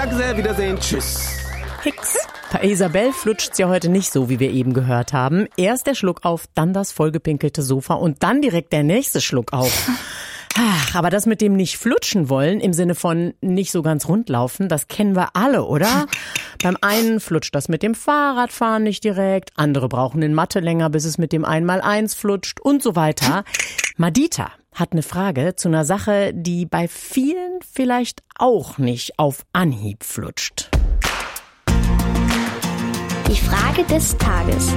Danke sehr, Wiedersehen, tschüss. Hicks. Bei Isabel flutscht's ja heute nicht so, wie wir eben gehört haben. Erst der Schluck auf, dann das vollgepinkelte Sofa und dann direkt der nächste Schluck auf. Ach, aber das mit dem nicht flutschen wollen, im Sinne von nicht so ganz rund laufen, das kennen wir alle, oder? Beim einen flutscht das mit dem Fahrradfahren nicht direkt, andere brauchen in Mathe länger, bis es mit dem 1x1 flutscht und so weiter. Madita hat eine Frage zu einer Sache, die bei vielen vielleicht auch nicht auf Anhieb flutscht. Die Frage des Tages.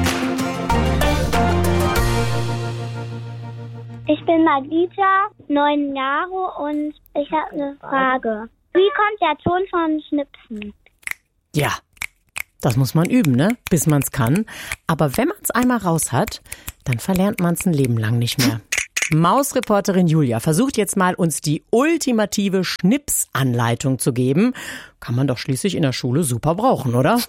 Ich bin Madita, 9 Jahre und ich habe eine Frage. Wie kommt der Ton von Schnipsen? Ja, das muss man üben, ne? Bis man's kann. Aber wenn man's einmal raus hat, dann verlernt man's ein Leben lang nicht mehr. Mausreporterin Julia versucht jetzt mal, uns die ultimative Schnipsanleitung zu geben. Kann man doch schließlich in der Schule super brauchen, oder?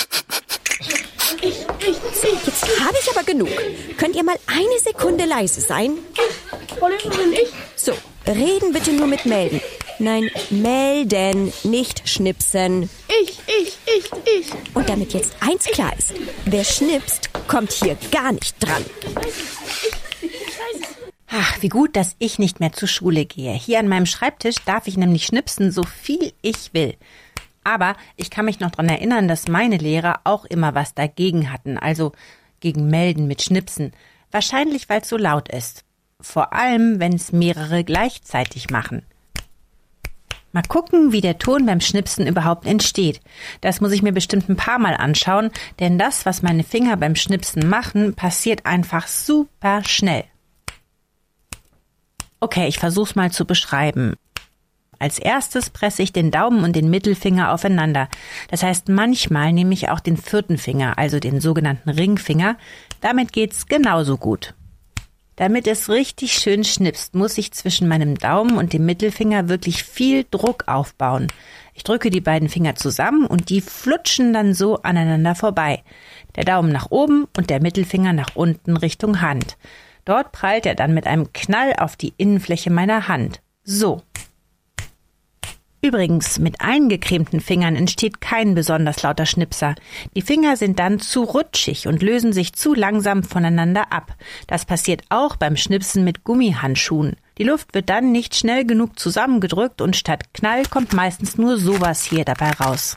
Jetzt habe ich aber genug. Könnt ihr mal eine Sekunde leise sein? So, reden bitte nur mit melden. Nein, melden, nicht schnipsen. Ich. Und damit jetzt eins klar ist, wer schnipst, kommt hier gar nicht dran. Ach, wie gut, dass ich nicht mehr zur Schule gehe. Hier an meinem Schreibtisch darf ich nämlich schnipsen, so viel ich will. Aber ich kann mich noch daran erinnern, dass meine Lehrer auch immer was dagegen hatten, also gegen Melden mit Schnipsen. Wahrscheinlich, weil es so laut ist. Vor allem, wenn es mehrere gleichzeitig machen. Mal gucken, wie der Ton beim Schnipsen überhaupt entsteht. Das muss ich mir bestimmt ein paar Mal anschauen, denn das, was meine Finger beim Schnipsen machen, passiert einfach super schnell. Okay, ich versuch's mal zu beschreiben. Als erstes presse ich den Daumen und den Mittelfinger aufeinander. Das heißt, manchmal nehme ich auch den 4. Finger, also den sogenannten Ringfinger. Damit geht's genauso gut. Damit es richtig schön schnipst, muss ich zwischen meinem Daumen und dem Mittelfinger wirklich viel Druck aufbauen. Ich drücke die beiden Finger zusammen und die flutschen dann so aneinander vorbei. Der Daumen nach oben und der Mittelfinger nach unten Richtung Hand. Dort prallt er dann mit einem Knall auf die Innenfläche meiner Hand. So. Übrigens, mit eingecremten Fingern entsteht kein besonders lauter Schnipser. Die Finger sind dann zu rutschig und lösen sich zu langsam voneinander ab. Das passiert auch beim Schnipsen mit Gummihandschuhen. Die Luft wird dann nicht schnell genug zusammengedrückt und statt Knall kommt meistens nur sowas hier dabei raus.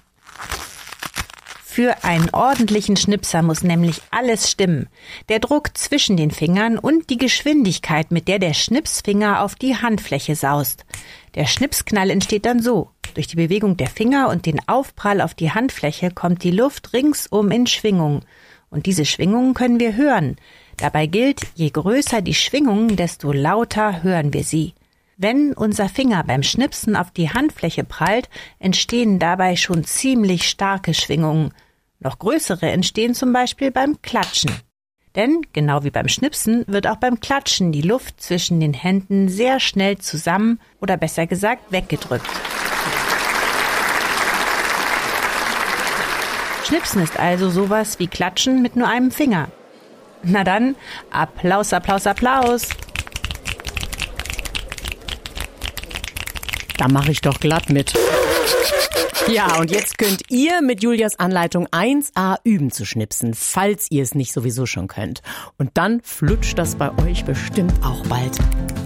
Für einen ordentlichen Schnipser muss nämlich alles stimmen. Der Druck zwischen den Fingern und die Geschwindigkeit, mit der der Schnipsfinger auf die Handfläche saust. Der Schnipsknall entsteht dann so. Durch die Bewegung der Finger und den Aufprall auf die Handfläche kommt die Luft ringsum in Schwingung. Und diese Schwingungen können wir hören. Dabei gilt, je größer die Schwingungen, desto lauter hören wir sie. Wenn unser Finger beim Schnipsen auf die Handfläche prallt, entstehen dabei schon ziemlich starke Schwingungen. Noch größere entstehen zum Beispiel beim Klatschen. Denn, genau wie beim Schnipsen, wird auch beim Klatschen die Luft zwischen den Händen sehr schnell zusammen oder besser gesagt weggedrückt. Schnipsen ist also sowas wie Klatschen mit nur einem Finger. Na dann, Applaus, Applaus, Applaus! Da mache ich doch glatt mit. Ja, und jetzt könnt ihr mit Julias Anleitung 1a üben zu schnipsen, falls ihr es nicht sowieso schon könnt. Und dann flutscht das bei euch bestimmt auch bald.